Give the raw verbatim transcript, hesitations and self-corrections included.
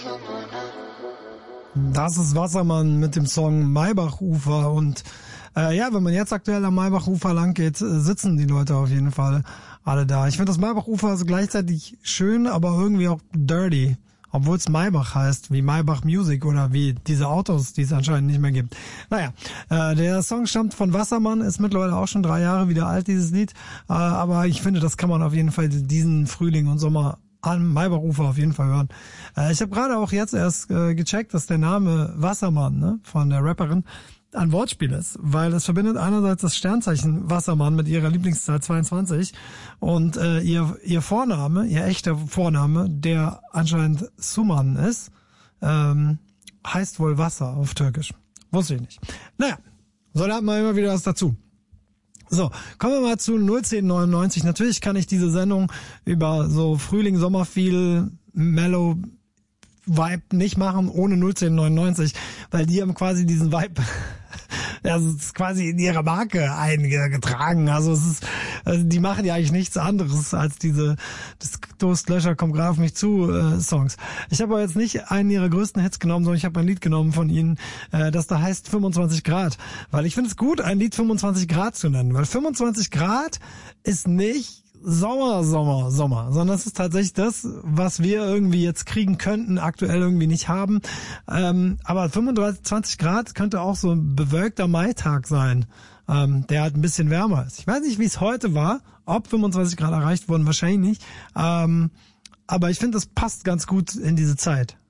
Das ist Wassermann mit dem Song Maybachufer und äh, ja, wenn man jetzt aktuell am Maybachufer lang geht, sitzen die Leute auf jeden Fall alle da. Ich finde das Maybachufer also gleichzeitig schön, aber irgendwie auch dirty, obwohl es Maybach heißt, wie Maybach Music oder wie diese Autos, die es anscheinend nicht mehr gibt. Naja, äh, der Song stammt von Wassermann, ist mittlerweile auch schon drei Jahre wieder alt, dieses Lied, äh, aber ich finde, das kann man auf jeden Fall diesen Frühling und Sommer an Maybachufer auf jeden Fall hören. Äh, ich habe gerade auch jetzt erst äh, gecheckt, dass der Name Wassermann, ne, von der Rapperin ein Wortspiel ist, weil es verbindet einerseits das Sternzeichen Wassermann mit ihrer Lieblingszahl zweiundzwanzig und äh, ihr ihr Vorname, ihr echter Vorname, der anscheinend Suman ist, ähm, heißt wohl Wasser auf Türkisch. Wusste ich nicht. Naja, so lernt man immer wieder was dazu. So, kommen wir mal zu null zehn neunundneunzig. Natürlich kann ich diese Sendung über so Frühling, Sommerfeel, Mellow Vibe nicht machen ohne null zehn neunundneunzig, weil die haben quasi diesen Vibe, also es ist quasi in ihre Marke eingetragen. Also es ist, also die machen ja eigentlich nichts anderes als diese das Durstlöscher kommt gerade auf mich zu äh, Songs. Ich habe aber jetzt nicht einen ihrer größten Hits genommen, sondern ich habe ein Lied genommen von ihnen, äh, das da heißt fünfundzwanzig Grad, weil ich finde es gut, ein Lied fünfundzwanzig Grad zu nennen, weil fünfundzwanzig Grad ist nicht Sommer, Sommer, Sommer, sondern es ist tatsächlich das, was wir irgendwie jetzt kriegen könnten, aktuell irgendwie nicht haben. Ähm, aber fünfundzwanzig Grad könnte auch so ein bewölkter Maitag sein, ähm, der halt ein bisschen wärmer ist. Ich weiß nicht, wie es heute war, ob fünfundzwanzig Grad erreicht wurden, wahrscheinlich nicht. Ähm, aber ich finde, das passt ganz gut in diese Zeit.